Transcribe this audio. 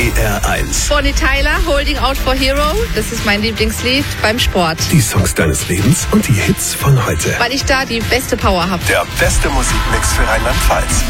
NDR1. Bonnie Tyler, Holding Out for Hero. Das ist mein Lieblingslied beim Sport. Die Songs deines Lebens und die Hits von heute. Weil ich da die beste Power habe. Der beste Musikmix für Rheinland-Pfalz.